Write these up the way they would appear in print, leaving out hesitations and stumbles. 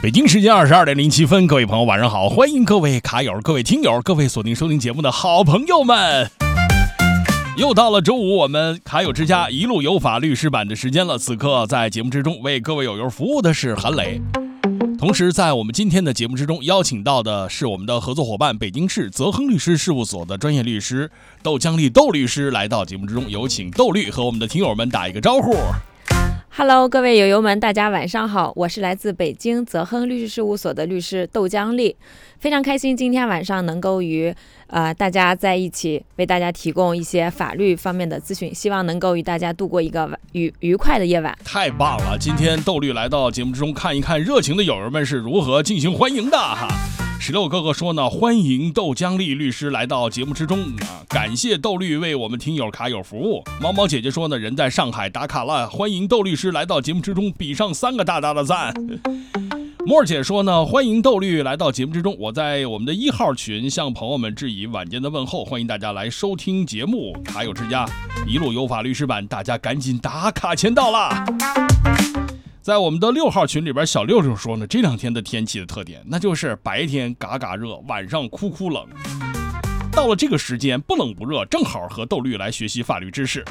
北京时间22:07，各位朋友晚上好，欢迎各位卡友、各位听友、各位锁定收听节目的好朋友们。又到了周五，我们卡友之家一路有法律师版的时间了。此刻在节目之中为各位友友服务的是韩磊。同时在我们今天的节目之中邀请到的是我们的合作伙伴北京市泽亨律师事务所的专业律师窦江丽窦律师来到节目之中，有请窦律和我们的听友们打一个招呼。 Hello， 各位友友们，大家晚上好，我是来自北京泽亨律师事务所的律师窦江丽，非常开心今天晚上能够与大家在一起，为大家提供一些法律方面的咨询，希望能够与大家度过一个愉快的夜晚。 太棒了！今天窦律来到节目之中，看一看热情的友友们是如何进行欢迎的哈。16哥哥说呢，欢迎窦江丽律师来到节目之中啊，感谢窦律为我们听友卡友服务。猫猫姐姐说呢，人在上海打卡了，欢迎窦律师来到节目之中，比上3个大大的赞。莫儿姐说呢，欢迎窦律来到节目之中，我在我们的1号群向朋友们致以晚间的问候，欢迎大家来收听节目，卡友之家一路有法律师版，大家赶紧打卡签到啦。在我们的6号群里边，小六六说呢，这2天的天气的特点，那就是白天嘎嘎热，晚上哭哭冷。到了这个时间，不冷不热，正好和窦律来学习法律知识。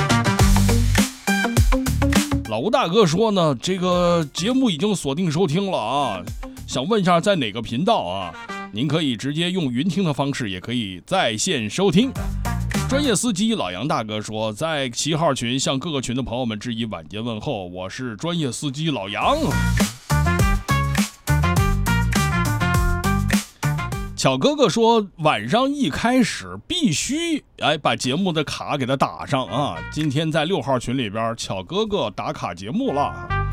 老吴大哥说呢，这个节目已经锁定收听了啊，想问一下在哪个频道啊？您可以直接用云听的方式，也可以在线收听。专业司机老杨大哥说，在7号群向各个群的朋友们致以晚间问候，我是专业司机老杨。巧哥哥说，晚上一开始必须把节目的卡给他打上啊！今天在6号群里边，巧哥哥打卡节目了。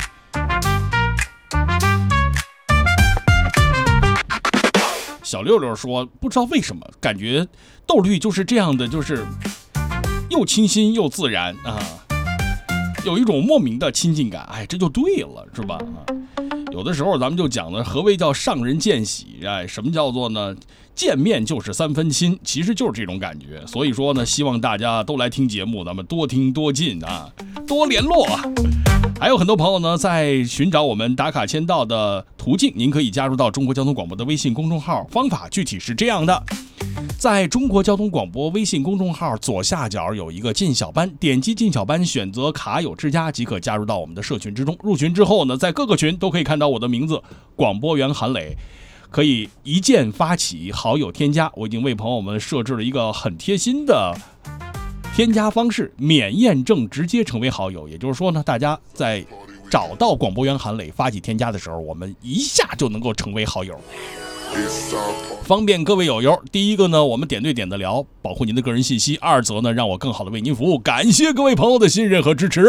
小六六说，不知道为什么感觉窦律就是这样的，就是又清新又自然啊，有一种莫名的亲近感，这就对了，是吧？有的时候咱们就讲了，何谓叫上人见喜，什么叫做呢？见面就是3分亲，其实就是这种感觉。所以说呢，希望大家都来听节目，咱们多听多进啊，多联络。还有很多朋友呢，在寻找我们打卡签到的途径，您可以加入到中国交通广播的微信公众号，方法具体是这样的。在中国交通广播微信公众号左下角有一个进小班，点击进小班，选择卡友之家即可加入到我们的社群之中。入群之后呢，在各个群都可以看到我的名字广播员韩磊，可以一键发起好友添加。我已经为朋友们设置了一个很贴心的添加方式，免验证直接成为好友。也就是说呢，大家在找到广播员韩磊发起添加的时候，我们一下就能够成为好友，方便各位友友。第一个呢，我们点对点的聊，保护您的个人信息；二则呢，让我更好的为您服务。感谢各位朋友的信任和支持。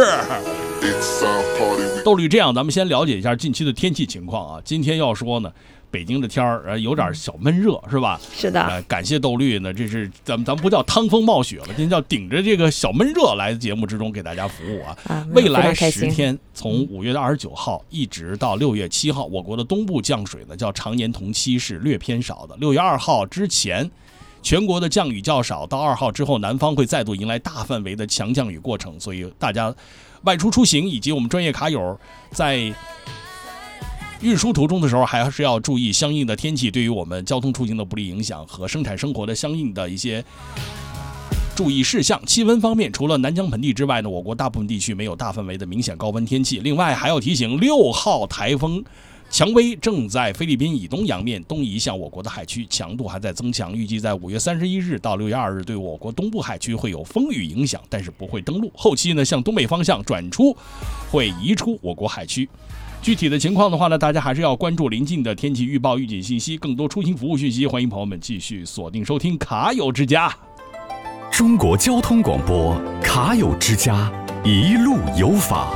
窦律，这样咱们先了解一下近期的天气情况啊。今天要说呢，北京的天儿有点小闷热，是吧？ 是的。 感谢窦律呢，这是咱不叫趟风冒雪了，今天叫顶着这个小闷热来节目之中给大家服务啊。未来10天，从5月29号一直到6月7号，我国的东部降水呢，较常年同期是略偏少的。6月2号之前，全国的降雨较少，到2号之后，南方会再度迎来大范围的强降雨过程，所以大家外出出行以及我们专业卡友在运输途中的时候，还是要注意相应的天气对于我们交通出行的不利影响和生产生活的相应的一些注意事项。气温方面，除了南疆盆地之外呢，我国大部分地区没有大范围的明显高温天气。另外还要提醒，6号台风蔷薇正在菲律宾以东洋面东移向我国的海区，强度还在增强，预计在5月31日到6月2日对我国东部海区会有风雨影响，但是不会登陆。后期呢，向东北方向转出，会移出我国海区。具体的情况的话呢，大家还是要关注临近的天气预报预警信息，更多出行服务讯息，欢迎朋友们继续锁定收听卡友之家。 中国交通广播卡友之家，一路有法。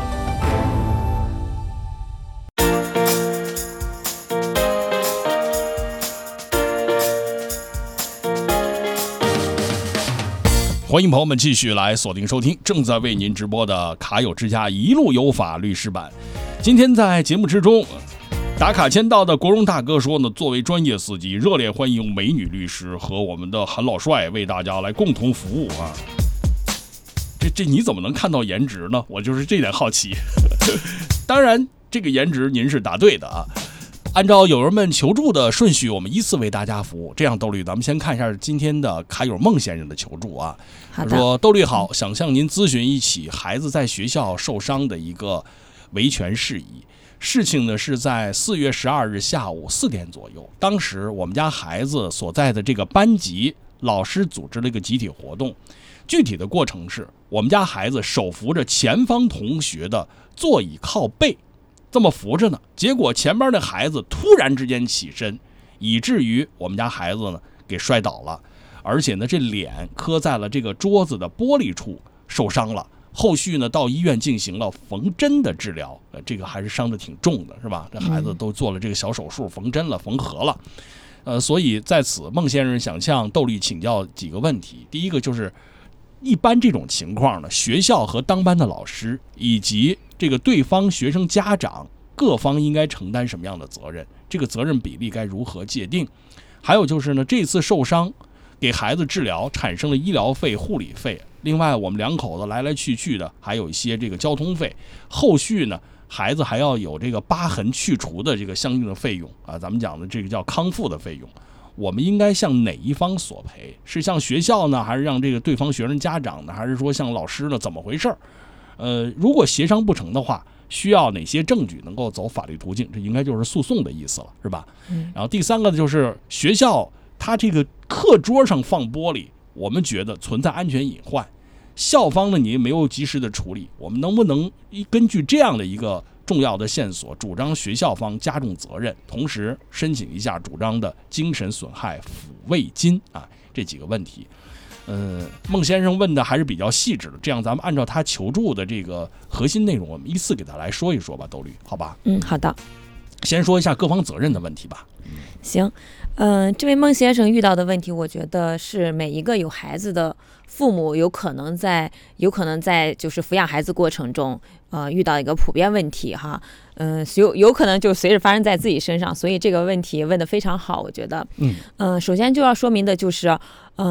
欢迎朋友们继续来锁定收听正在为您直播的卡友之家一路有法律师版。今天在节目之中，打卡签到的国荣大哥说呢，作为专业司机，热烈欢迎美女律师和我们的韩老帅为大家来共同服务啊。这你怎么能看到颜值呢？我就是这点好奇。当然这个颜值您是答对的啊。 按照友人们求助的顺序，我们依次为大家服务。这样，窦律，咱们先看一下今天的卡友孟先生的求助啊。 好的。 他说：窦律好，想向您咨询一起孩子在学校受伤的一个维权事宜。事情呢是在4月12日下午4点左右，当时我们家孩子所在的这个班级老师组织了一个集体活动。具体的过程是，我们家孩子手扶着前方同学的座椅靠背，这么扶着呢，结果前边的孩子突然之间起身，以至于我们家孩子呢给摔倒了，而且呢这脸磕在了这个桌子的玻璃处受伤了。后续呢到医院进行了缝针的治疗，这个还是伤得挺重的，是吧？这孩子都做了这个小手术，缝针了，缝合了。所以在此，孟先生想向窦律请教几个问题。第一个就是，一般这种情况呢，学校和当班的老师以及这个对方学生家长各方应该承担什么样的责任？这个责任比例该如何界定？还有就是呢，这次受伤给孩子治疗产生了医疗费、护理费，另外我们两口子来来去去的还有一些这个交通费，后续呢孩子还要有这个疤痕去除的这个相应的费用啊，咱们讲的这个叫康复的费用。我们应该向哪一方索赔？是向学校呢，还是让这个对方学生家长呢，还是说向老师呢？怎么回事？如果协商不成的话，需要哪些证据能够走法律途径？这应该就是诉讼的意思了，是吧？然后第三个就是学校它这个课桌上放玻璃，我们觉得存在安全隐患，校方呢你没有及时的处理，我们能不能根据这样的一个重要的线索，主张学校方加重责任，同时申请一下主张的精神损害抚慰金啊？这几个问题，孟先生问的还是比较细致的，这样咱们按照他求助的这个核心内容，我们依次给他来说一说吧，窦律，好吧？ 好的。 先说一下各方责任的问题吧。 行，这位孟先生遇到的问题，我觉得是每一个有孩子的父母有可能在就是抚养孩子过程中，遇到一个普遍问题哈，有可能就随着发生在自己身上，所以这个问题问得非常好，我觉得，首先就要说明的就是，